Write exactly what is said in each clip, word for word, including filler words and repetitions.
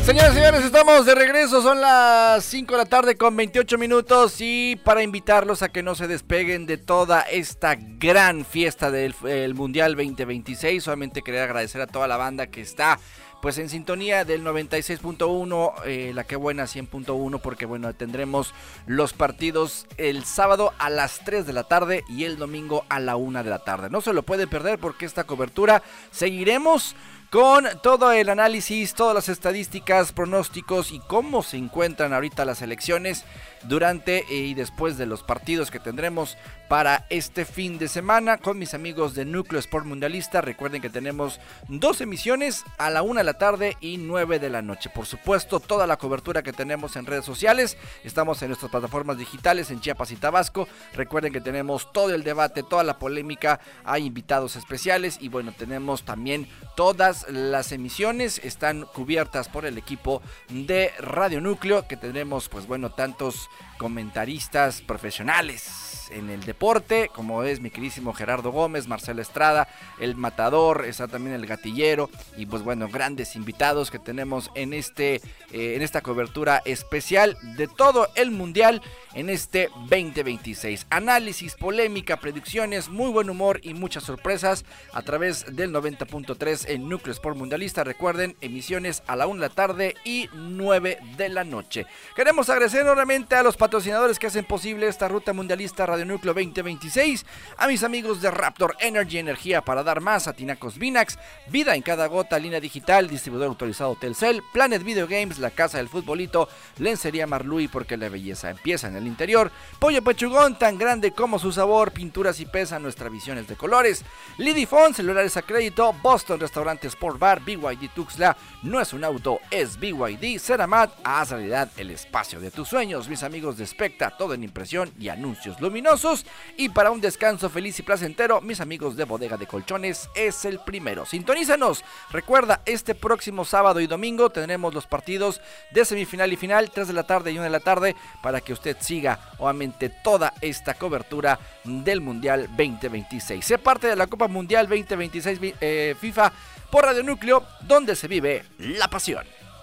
Señoras y señores, estamos de regreso, son las cinco de la tarde con veintiocho minutos y para invitarlos a que no se despeguen de toda esta gran fiesta del el Mundial veinte veintiséis, solamente quería agradecer a toda la banda que está pues en sintonía del noventa y seis punto uno, eh, la que buena cien punto uno, porque bueno, tendremos los partidos el sábado a las tres de la tarde y el domingo a la una de la tarde. No se lo puede perder porque esta cobertura seguiremos con todo el análisis, todas las estadísticas, pronósticos y cómo se encuentran ahorita las elecciones durante y después de los partidos que tendremos para este fin de semana con mis amigos de Núcleo Sport Mundialista. Recuerden que tenemos dos emisiones a la una de la tarde y nueve de la noche. Por supuesto, toda la cobertura que tenemos en redes sociales. Estamos en nuestras plataformas digitales en Chiapas y Tabasco. Recuerden que tenemos todo el debate, toda la polémica, hay invitados especiales y bueno, tenemos también todas las emisiones están cubiertas por el equipo de Radio Núcleo, que tenemos pues bueno, tantos comentaristas profesionales en el deporte, como es mi queridísimo Gerardo Gómez, Marcelo Estrada, el Matador, está también el Gatillero y pues bueno, grandes invitados que tenemos en este eh, en esta cobertura especial de todo el Mundial en este veinte veintiséis. Análisis, polémica, predicciones, muy buen humor y muchas sorpresas a través del noventa punto tres en Núcleo Sport Mundialista. Recuerden, emisiones a la una de la tarde y nueve de la noche. Queremos agradecer enormemente a los patrocinadores que hacen posible esta ruta mundialista Radio Núcleo veinte veintiséis, a mis amigos de Raptor Energy, energía para dar más, a Tinacos Vinax, vida en cada gota, línea digital, distribuidor autorizado Telcel, Planet Video Games, la casa del futbolito, lencería Marlui porque la belleza empieza en el interior, Pollo Pechugón, tan grande como su sabor, pinturas y pesa, nuestra visión es de colores, Lidifone, celulares a crédito, Boston Restaurante Sport Bar, B Y D Tuxtla, no es un auto, es B Y D, Ceramat, haz realidad el espacio de tus sueños, mis amigos de Specta, todo en impresión y anuncios luminosos, y para un descanso feliz y placentero, mis amigos de Bodega de Colchones es el primero. Sintonízanos, recuerda, este próximo sábado y domingo tendremos los partidos de semifinal y final, tres de la tarde y una de la tarde, para que usted siga obviamente toda esta cobertura del Mundial veinte veintiséis. Sé parte de la Copa Mundial veinte veintiséis eh, FIFA por Radio Núcleo, donde se vive la pasión.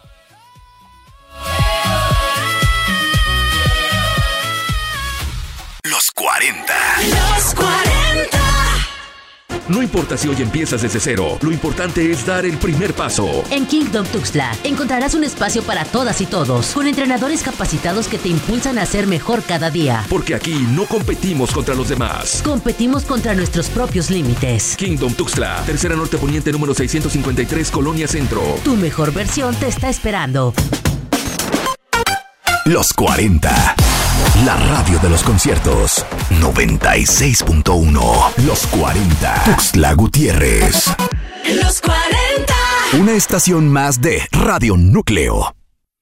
Los cuarenta. Los cuarenta. No importa si hoy empiezas desde cero, lo importante es dar el primer paso. En Kingdom Tuxtla encontrarás un espacio para todas y todos, con entrenadores capacitados que te impulsan a ser mejor cada día. Porque aquí no competimos contra los demás. Competimos contra nuestros propios límites. Kingdom Tuxtla, tercera norte poniente número seiscientos cincuenta y tres, Colonia Centro. Tu mejor versión te está esperando. Los cuarenta. La radio de los conciertos. noventa y seis punto uno. Los cuarenta. Tuxtla Gutiérrez. Los cuarenta. Una estación más de Radio Núcleo.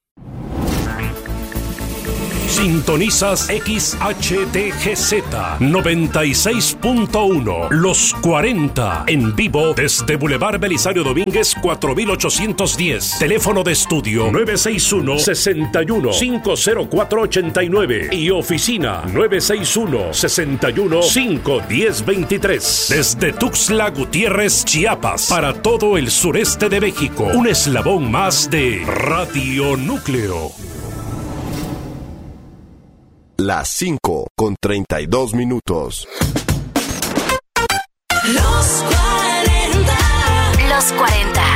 Sintonizas X H D G Z noventa y seis punto uno. Los cuarenta. En vivo desde Boulevard Belisario Domínguez cuatro mil ochocientos diez. Teléfono de estudio nueve seis uno, seis uno, cinco cero cuatro ocho nueve y oficina nueve seis uno, seis uno, cinco uno cero dos tres. Desde Tuxtla Gutiérrez, Chiapas, para todo el sureste de México. Un eslabón más de Radio Núcleo. Las cinco con treinta y dos minutos. Los cuarenta. Los cuarenta.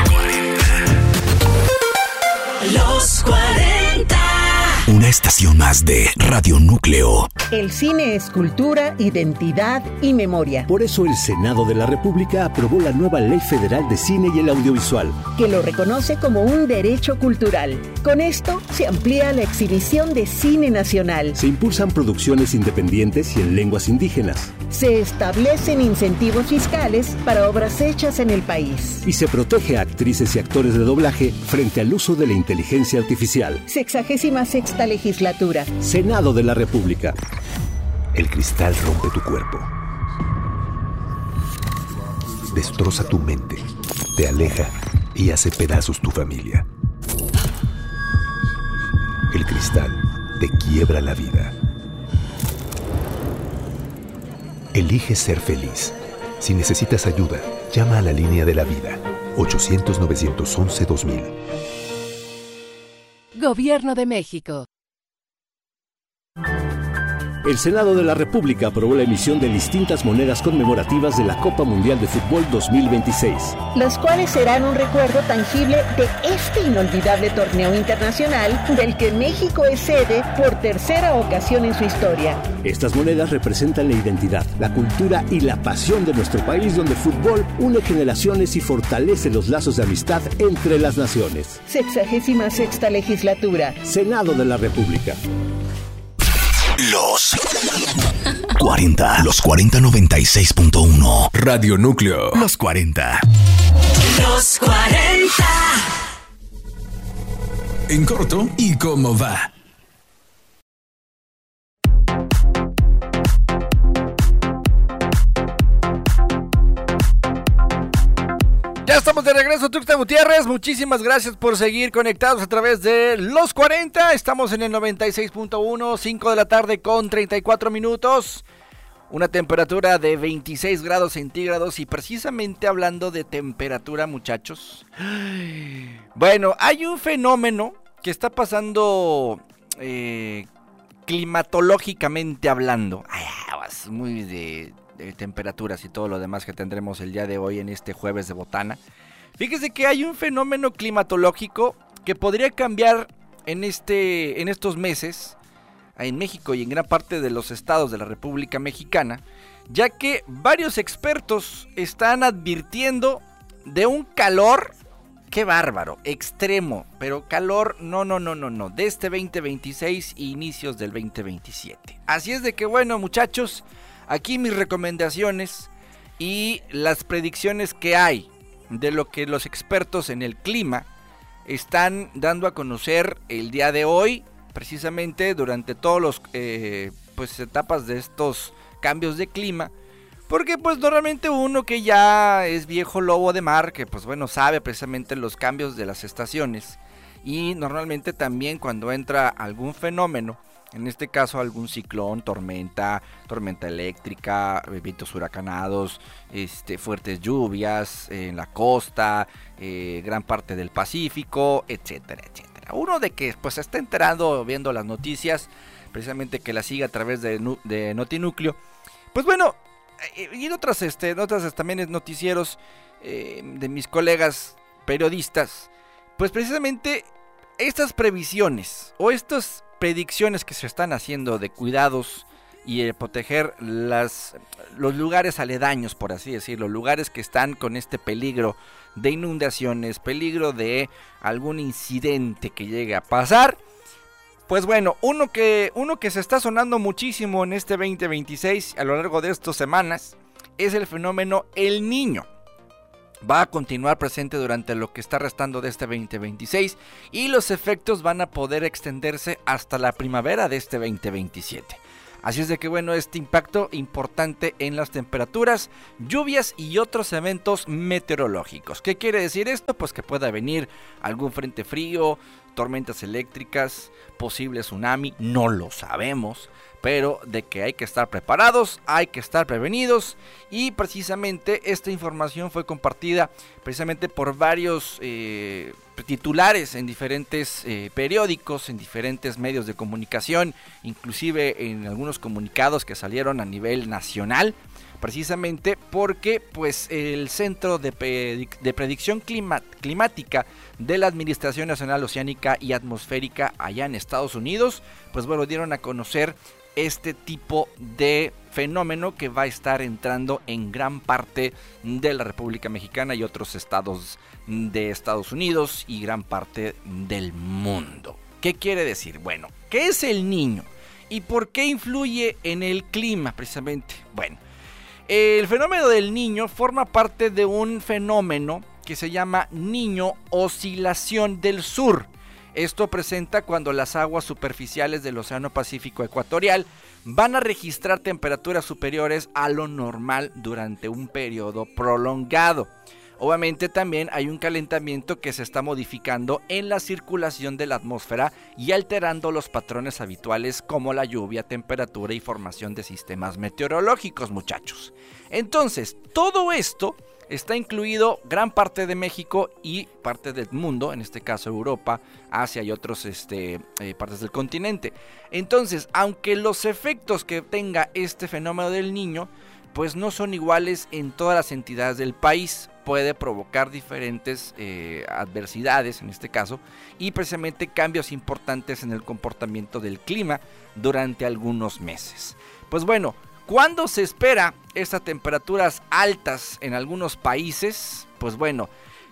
Los cuarenta. Una estación más de Radio Núcleo. El cine es cultura, identidad y memoria. Por eso el Senado de la República aprobó la nueva Ley Federal de Cine y el Audiovisual, que lo reconoce como un derecho cultural. Con esto se amplía la exhibición de cine nacional. Se impulsan producciones independientes y en lenguas indígenas. Se establecen incentivos fiscales para obras hechas en el país. Y se protege a actrices y actores de doblaje frente al uso de la inteligencia artificial. Sexagésima sexta legislatura. Senado de la República. El cristal rompe tu cuerpo. Destroza tu mente. Te aleja y hace pedazos tu familia. El cristal te quiebra la vida. Elige ser feliz. Si necesitas ayuda, llama a la línea de la vida. ochocientos, novecientos once, dos mil. Gobierno de México. El Senado de la República aprobó la emisión de distintas monedas conmemorativas de la Copa Mundial de Fútbol dos mil veintiséis. Las cuales serán un recuerdo tangible de este inolvidable torneo internacional del que México es sede por tercera ocasión en su historia. Estas monedas representan la identidad, la cultura y la pasión de nuestro país, donde el fútbol une generaciones y fortalece los lazos de amistad entre las naciones. Sexagésima sexta legislatura. Senado de la República. Los cuarenta. Los cuarenta noventa y seis punto uno. Radio Núcleo. Los cuarenta. Los cuarenta. En corto y cómo va. Ya estamos de regreso, Tuxtla Gutiérrez. Muchísimas gracias por seguir conectados a través de Los cuarenta. Estamos en el noventa y seis punto uno, cinco de la tarde con treinta y cuatro minutos. Una temperatura de veintiséis grados centígrados. Y precisamente hablando de temperatura, muchachos. Bueno, hay un fenómeno que está pasando eh, climatológicamente hablando. Ay, muy de... de temperaturas y todo lo demás que tendremos el día de hoy en este jueves de botana. Fíjese que hay un fenómeno climatológico que podría cambiar en, este, en estos meses en México y en gran parte de los estados de la República Mexicana, ya que varios expertos están advirtiendo de un calor, qué bárbaro, extremo, pero calor no, no, no, no, no, de este veinte veintiséis e inicios del veinte veintisiete. Así es de que bueno, muchachos, aquí mis recomendaciones y las predicciones que hay de lo que los expertos en el clima están dando a conocer el día de hoy, precisamente durante todos los eh, pues etapas de estos cambios de clima, porque pues normalmente uno que ya es viejo lobo de mar, que pues bueno sabe precisamente los cambios de las estaciones, y normalmente también cuando entra algún fenómeno, en este caso algún ciclón, tormenta, tormenta eléctrica, vientos huracanados, este, fuertes lluvias en la costa, eh, gran parte del Pacífico, etcétera, etcétera. Uno de que pues está enterado viendo las noticias, precisamente que la siga a través de, de Notinúcleo. Pues bueno, y en otras, este, en otras también noticieros eh, de mis colegas periodistas, pues precisamente estas previsiones o estos predicciones que se están haciendo de cuidados y de proteger las, los lugares aledaños, por así decirlo, lugares que están con este peligro de inundaciones, peligro de algún incidente que llegue a pasar. Pues bueno, uno que, uno que se está sonando muchísimo en este veinte veintiséis a lo largo de estas semanas es el fenómeno El Niño. Va a continuar presente durante lo que está restando de este veinte veintiséis y los efectos van a poder extenderse hasta la primavera de este veinte veintisiete. Así es de que bueno, este impacto importante en las temperaturas, lluvias y otros eventos meteorológicos. ¿Qué quiere decir esto? Pues que pueda venir algún frente frío, tormentas eléctricas, posible tsunami, no lo sabemos. Pero de que hay que estar preparados, hay que estar prevenidos. Y precisamente esta información fue compartida precisamente por varios eh, titulares en diferentes eh, periódicos, en diferentes medios de comunicación, inclusive en algunos comunicados que salieron a nivel nacional, precisamente porque pues el Centro de, Predic- de Predicción Clima- Climática de la Administración Nacional Oceánica y Atmosférica allá en Estados Unidos, pues bueno, dieron a conocer este tipo de fenómeno que va a estar entrando en gran parte de la República Mexicana y otros estados de Estados Unidos y gran parte del mundo. ¿Qué quiere decir? Bueno, ¿qué es el Niño? ¿Y por qué influye en el clima precisamente? Bueno, el fenómeno del Niño forma parte de un fenómeno que se llama Niño Oscilación del Sur. Esto presenta cuando las aguas superficiales del Océano Pacífico Ecuatorial van a registrar temperaturas superiores a lo normal durante un periodo prolongado. obviamente también hay un calentamiento que se está modificando en la circulación de la atmósfera y alterando los patrones habituales como la lluvia, temperatura y formación de sistemas meteorológicos, muchachos. Entonces, todo esto está incluido gran parte de México y parte del mundo, en este caso Europa, Asia y otras este, eh, partes del continente. Entonces, aunque los efectos que tenga este fenómeno del Niño, pues no son iguales en todas las entidades del país, puede provocar diferentes eh, adversidades en este caso, y precisamente cambios importantes en el comportamiento del clima durante algunos meses. Pues bueno, ¿cuándo se espera estas temperaturas altas en algunos países? Pues bueno,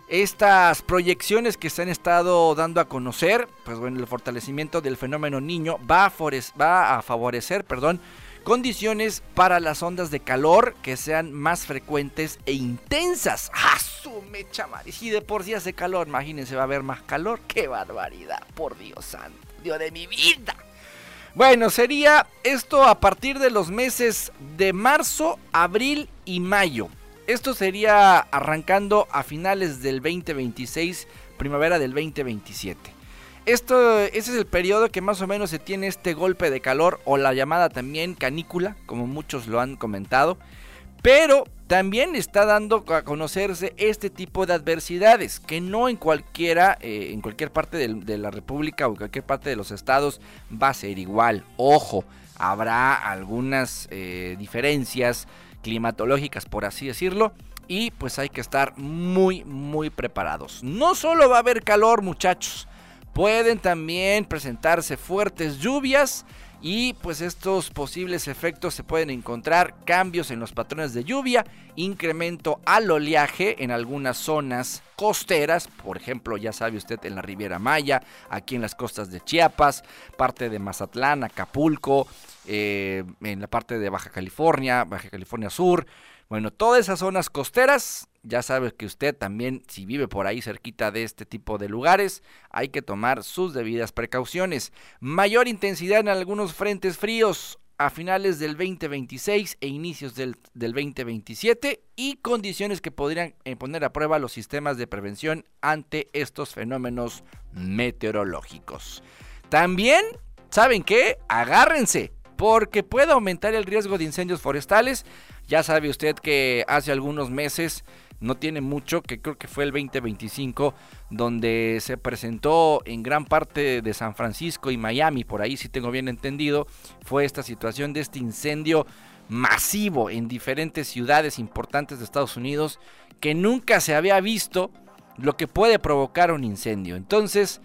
estas proyecciones que se han estado dando a conocer, pues bueno, el fortalecimiento del fenómeno Niño va a, va a favorecer, perdón, condiciones para las ondas de calor que sean más frecuentes e intensas. ¡Ah, su mecha, madre! Si de por sí hace calor, imagínense, va a haber más calor. ¡Qué barbaridad! Por Dios santo, Dios de mi vida. Bueno, sería esto a partir de los meses de marzo, abril y mayo. Esto sería arrancando a finales del veinte veintiséis, primavera del veinte veintisiete. Esto, ese es el periodo que más o menos se tiene este golpe de calor o la llamada también canícula, como muchos lo han comentado. Pero también está dando a conocerse este tipo de adversidades, que no en cualquiera, eh, en cualquier parte de, de la república o en cualquier parte de los estados va a ser igual. Ojo, habrá algunas eh, diferencias climatológicas, por así decirlo, y pues hay que estar muy, muy preparados. No solo va a haber calor, muchachos, pueden también presentarse fuertes lluvias. Y pues estos posibles efectos se pueden encontrar cambios en los patrones de lluvia, incremento al oleaje en algunas zonas costeras, por ejemplo, ya sabe usted, en la Riviera Maya, aquí en las costas de Chiapas, parte de Mazatlán, Acapulco, eh, en la parte de Baja California, Baja California Sur. Bueno, todas esas zonas costeras, ya sabe que usted también, si vive por ahí cerquita de este tipo de lugares, hay que tomar sus debidas precauciones. Mayor intensidad en algunos frentes fríos a finales del veinte veintiséis e inicios del, del veinte veintisiete, y condiciones que podrían poner a prueba los sistemas de prevención ante estos fenómenos meteorológicos. También, ¿saben qué? Agárrense, porque puede aumentar el riesgo de incendios forestales. Ya sabe usted que hace algunos meses, no tiene mucho, que creo que fue el veinte veinticinco, donde se presentó en gran parte de San Francisco y Miami, por ahí si tengo bien entendido, fue esta situación de este incendio masivo en diferentes ciudades importantes de Estados Unidos, que nunca se había visto lo que puede provocar un incendio. Entonces,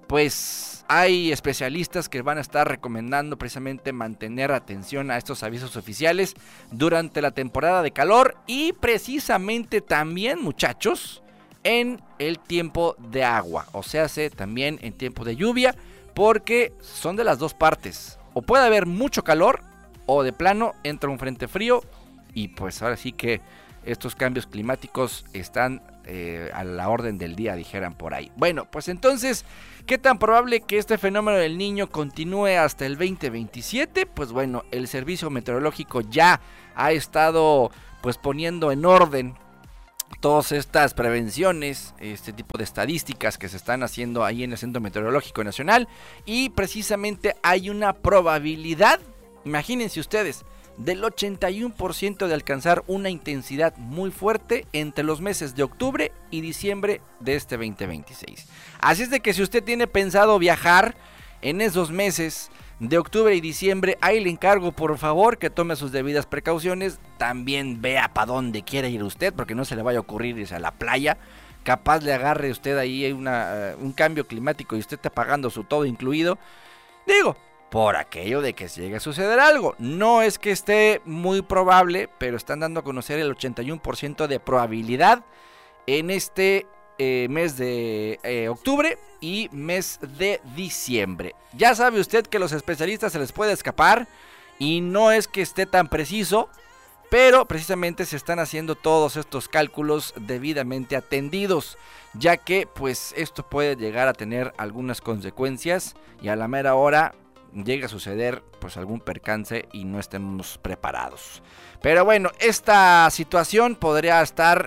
pues hay especialistas que van a estar recomendando precisamente mantener atención a estos avisos oficiales durante la temporada de calor y precisamente también, muchachos, en el tiempo de agua, o sea, también en tiempo de lluvia, porque son de las dos partes. O puede haber mucho calor o de plano entra un frente frío y pues ahora sí que estos cambios climáticos están eh, a la orden del día, dijeran por ahí. Bueno, pues entonces, ¿qué tan probable que este fenómeno del Niño continúe hasta el veinte veintisiete? Pues bueno, el Servicio Meteorológico ya ha estado pues poniendo en orden todas estas prevenciones, este tipo de estadísticas que se están haciendo ahí en el Centro Meteorológico Nacional, y precisamente hay una probabilidad, imagínense ustedes, del ochenta y uno por ciento de alcanzar una intensidad muy fuerte entre los meses de octubre y diciembre de este veinte veintiséis. Así es de que si usted tiene pensado viajar en esos meses de octubre y diciembre, ahí le encargo por favor que tome sus debidas precauciones. También vea para dónde quiere ir usted, porque no se le vaya a ocurrir irse a la playa. Capaz le agarre usted ahí una, uh, un cambio climático y usted está pagando su todo incluido. Digo, por aquello de que llegue a suceder algo. No es que esté muy probable, pero están dando a conocer el ochenta y uno por ciento de probabilidad en este eh, mes de eh, octubre y mes de diciembre. Ya sabe usted que a los especialistas se les puede escapar y no es que esté tan preciso, pero precisamente se están haciendo todos estos cálculos debidamente atendidos, ya que pues esto puede llegar a tener algunas consecuencias y a la mera hora llega a suceder pues algún percance y no estemos preparados. Pero bueno, esta situación podría estar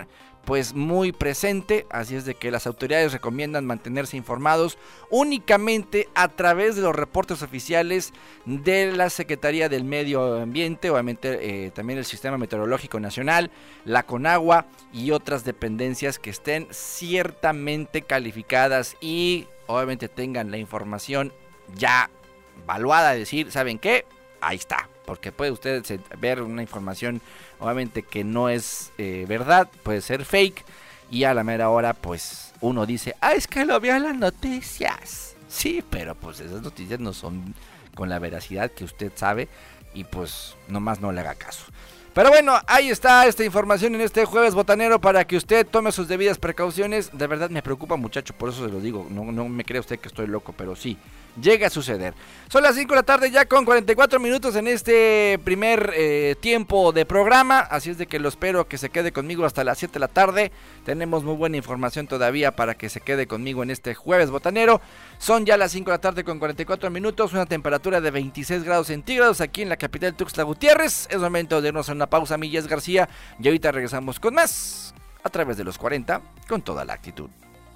pues muy presente, así es de que las autoridades recomiendan mantenerse informados únicamente a través de los reportes oficiales de la Secretaría del Medio Ambiente, obviamente eh, también el Sistema Meteorológico Nacional, la CONAGUA y otras dependencias que estén ciertamente calificadas y obviamente tengan la información ya evaluada, decir, ¿saben qué? Ahí está, porque puede usted ver una información obviamente que no es eh, verdad, puede ser fake, y a la mera hora pues uno dice, ah, es que lo vio en las noticias. Sí, pero pues esas noticias no son con la veracidad que usted sabe, y pues nomás no le haga caso. Pero bueno, ahí está esta información en este jueves botanero para que usted tome sus debidas precauciones. De verdad me preocupa, muchacho, por eso se lo digo. No, no me cree usted que estoy loco, pero sí, llega a suceder. Son las cinco de la tarde ya con cuarenta y cuatro minutos en este primer eh, tiempo de programa. Así es de que lo espero que se quede conmigo hasta las siete de la tarde. Tenemos muy buena información todavía para que se quede conmigo en este jueves botanero. Son ya las cinco de la tarde con cuarenta y cuatro minutos. Una temperatura de veintiséis grados centígrados aquí en la capital Tuxtla Gutiérrez. Es momento de irnos a una pausa, Millas García. Y ahorita regresamos con más a través de los cuarenta con toda la actitud.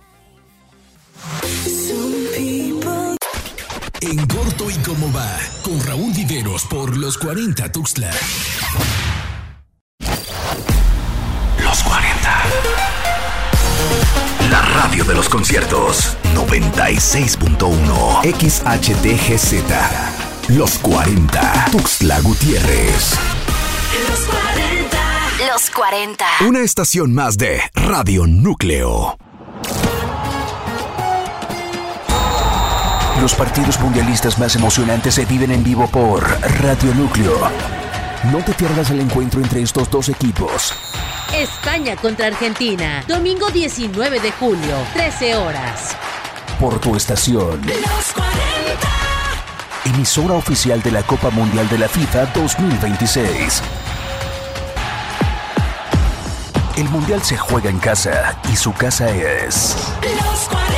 En corto y cómo va, con Raúl Viveros por los cuarenta Tuxtla. Los cuarenta. La radio de los conciertos. noventa y seis punto uno. X H T G Z. Los cuarenta. Tuxtla Gutiérrez. Los cuarenta. Los cuarenta. Una estación más de Radio Núcleo. Los partidos mundialistas más emocionantes se viven en vivo por Radio Núcleo. No te pierdas el encuentro entre estos dos equipos. España contra Argentina, domingo diecinueve de julio, trece horas. Por tu estación. Los cuarenta. Emisora oficial de la Copa Mundial de la FIFA dos mil veintiséis. El Mundial se juega en casa y su casa es... Los cuarenta.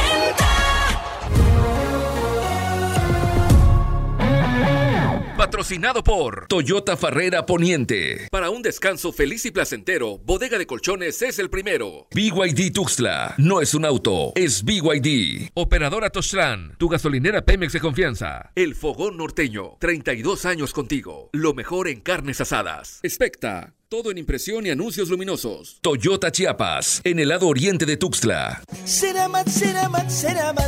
Patrocinado por Toyota Farrera Poniente. Para un descanso feliz y placentero, Bodega de Colchones es el primero. B Y D Tuxtla. No es un auto, es B Y D. Operadora Tostran, tu gasolinera Pemex de confianza. El Fogón Norteño. treinta y dos años contigo. Lo mejor en carnes asadas. Expecta. Todo en impresión y anuncios luminosos. Toyota Chiapas. En el lado oriente de Tuxtla. Ceramat, Ceramat, Ceramat.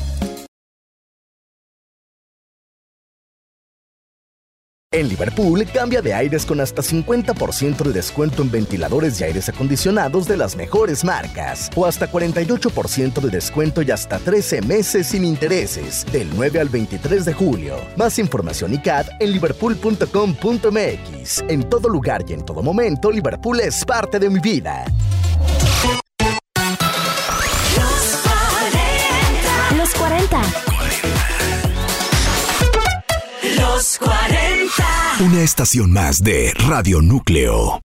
En Liverpool, cambia de aires con hasta cincuenta por ciento de descuento en ventiladores y aires acondicionados de las mejores marcas. O hasta cuarenta y ocho por ciento de descuento y hasta trece meses sin intereses. Del nueve al veintitrés de julio. Más información y C A D en liverpool punto com punto m x. En todo lugar y en todo momento, Liverpool es parte de mi vida. Los cuarenta. Los cuarenta. Una estación más de Radio Núcleo.